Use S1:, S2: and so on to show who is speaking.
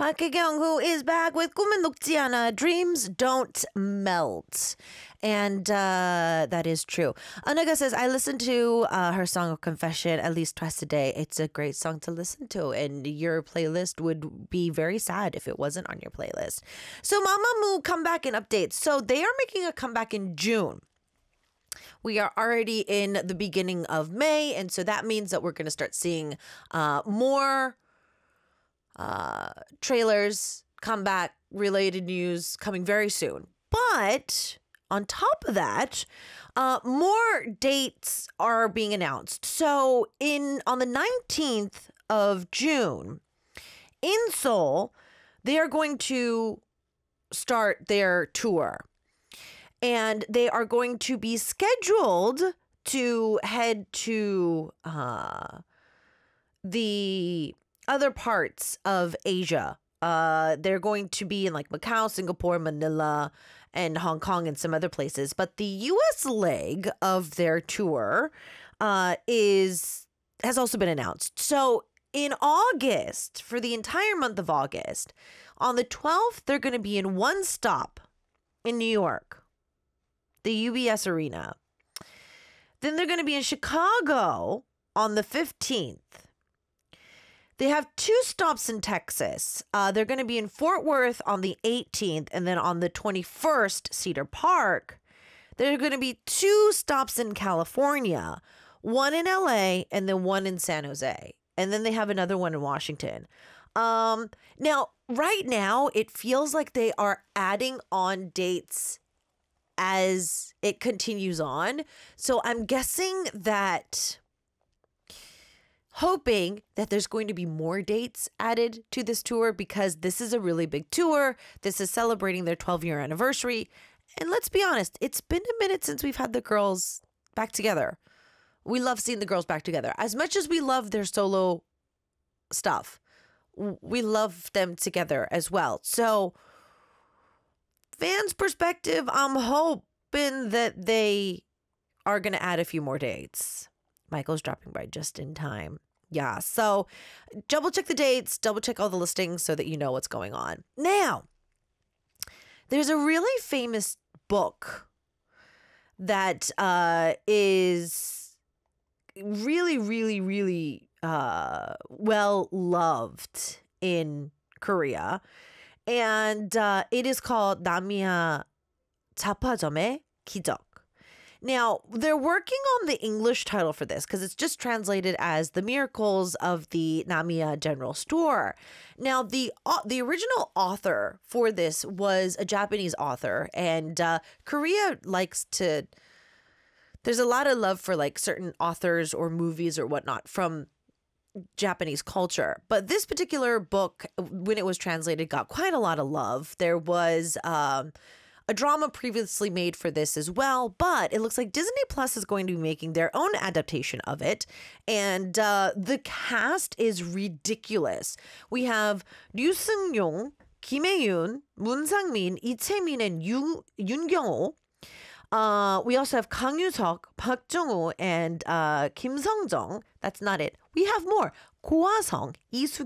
S1: Park Hae-kyung, who is back with 꿈은 녹지 않아. Dreams don't melt. And that is true. Anaga says, I listen to her song of Confession at least twice a day. It's a great song to listen to, and your playlist would be very sad if it wasn't on your playlist. So Mamamoo comeback and updates. So they are making a comeback in June. We are already in the beginning of May, and so that means that we're going to start seeing more trailers, comeback related news coming very soon. But on top of that, more dates are being announced. So on the 19th of June in Seoul, they are going to start their tour. And they are going to be scheduled to head to the other parts of Asia. They're going to be in like Macau, Singapore, Manila, and Hong Kong and some other places. But the U.S. leg of their tour has also been announced. So in August, for the entire month of August, on the 12th, they're going to be in one stop in New York, the UBS Arena. Then they're going to be in Chicago on the 15th. They have 2 stops in Texas. They're going to be in Fort Worth on the 18th, and then on the 21st, Cedar Park. There are going to be 2 stops in California, one in LA and then one in San Jose. And then they have another one in Washington. Now, right now, it feels like they are adding on dates as it continues on. So I'm guessing that, hoping that there's going to be more dates added to this tour, because this is a really big tour. This is celebrating their 12-year anniversary. And let's be honest, it's been a minute since we've had the girls back together. We love seeing the girls back together. As much as we love their solo stuff, we love them together as well. So fans' perspective, I'm hoping that they are going to add a few more dates. Michael's dropping by just in time. Yeah, so double check the dates, double check all the listings so that you know what's going on. Now, there's a really famous book that is really, really, really well loved in Korea. And it is called Namiya Japajom의 기적. Now, they're working on the English title for this because it's just translated as The Miracles of the Namiya General Store. Now, the original author for this was a Japanese author, and Korea likes to... There's a lot of love for like certain authors or movies or whatnot from Japanese culture. But this particular book, when it was translated, got quite a lot of love. There was a drama previously made for this as well, but it looks like Disney Plus is going to be making their own adaptation of it. And the cast is ridiculous. We have Ryu Seung-yong, Kim Hae-yoon, Moon Sang-min, Lee Chae-min, and Yoon Kyung-ho. We also have Kang Yoo-seok, Park Jung-woo, and Kim Sung-jung. That's not it. We have more. Go Ah-sung, Lee Soo